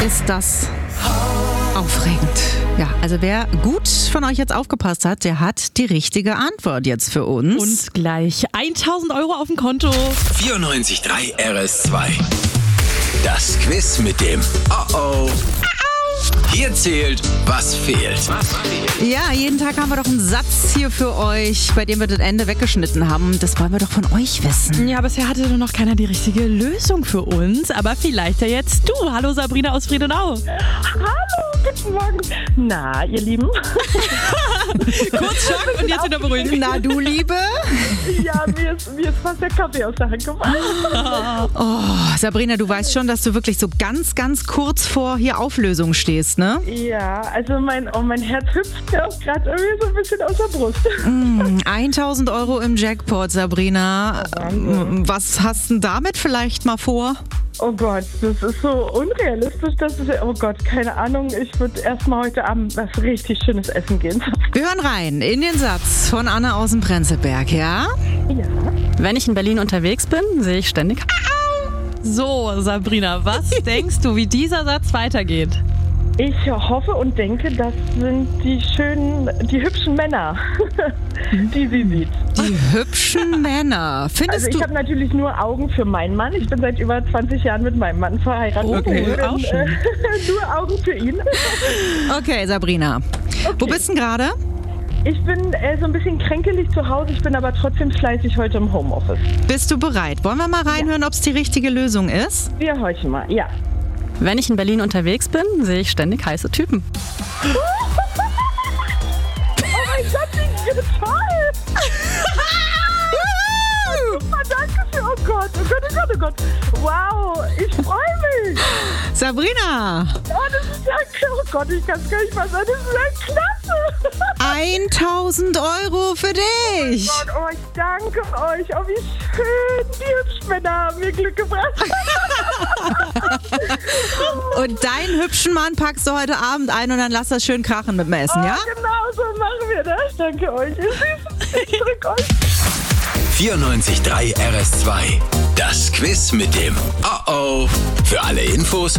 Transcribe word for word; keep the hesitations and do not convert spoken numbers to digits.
Ist das aufregend. Ja, also wer gut von euch jetzt aufgepasst hat, der hat die richtige Antwort jetzt für uns. Und gleich tausend Euro auf dem Konto. vierundneunzig Komma drei R S zwei. Das Quiz mit dem Oh-Oh. Hier zählt, was fehlt. Ja, jeden Tag haben wir doch einen Satz hier für euch, bei dem wir das Ende weggeschnitten haben. Das wollen wir doch von euch wissen. Ja, bisher hatte nur noch keiner die richtige Lösung für uns, aber vielleicht ja jetzt du. Hallo Sabrina aus Friedenau. Hallo, guten Morgen. Na, ihr Lieben? Kurz Schock und jetzt wieder beruhigen. Na, du Liebe? Ja, mir ist, mir ist fast der Kaffee aus der Hand gefallen. Oh, Sabrina, du weißt schon, dass du wirklich so ganz, ganz kurz vor hier Auflösung stehst, ne? Ja, also mein, oh, mein Herz hüpft ja auch gerade irgendwie so ein bisschen aus der Brust. Mm, tausend Euro im Jackpot, Sabrina. Wahnsinn. Was hast du denn damit vielleicht mal vor? Oh Gott, das ist so unrealistisch. Das ist, oh Gott, keine Ahnung. Ich würde erstmal heute Abend was richtig Schönes essen gehen. Wir hören rein in den Satz von Anna aus dem Prenzlberg, ja? Ja. Wenn ich in Berlin unterwegs bin, sehe ich ständig. So, Sabrina, was denkst du, wie dieser Satz weitergeht? Ich hoffe und denke, das sind die schönen, die hübschen Männer, die sie sieht. Die hübschen Männer. Findest Also ich du... habe natürlich nur Augen für meinen Mann. Ich bin seit über zwanzig Jahren mit meinem Mann verheiratet. Oh, okay, Und, auch schön. äh, nur Augen für ihn. Okay, Sabrina. Wo bist du denn gerade? Ich bin äh, so ein bisschen kränkelig zu Hause. Ich bin aber trotzdem fleißig heute im Homeoffice. Bist du bereit? Wollen wir mal reinhören, ob es die richtige Lösung ist? Wir horchen mal, ja. Wenn ich in Berlin unterwegs bin, sehe ich ständig heiße Typen. Oh mein Gott, wie toll! Super, danke schön. Oh Gott, oh Gott, oh Gott, oh Gott. Wow, ich freue mich. Sabrina, Oh, das ist ja, oh Gott, ich kann es gar nicht fassen. Das ist ja klasse. tausend Euro für dich. Gott, oh, ich danke euch. Oh, wie schön. Die hübschen Männer haben mir Glück gebracht. Und deinen hübschen Mann packst du heute Abend ein und dann lass das schön krachen mit dem Essen, ja? Oh, genau so machen wir das. Danke euch. Ihr Süßen. Ich drück euch. vierundneunzig Komma drei R S zwei. Das Quiz mit dem Oh-Oh. Für alle Infos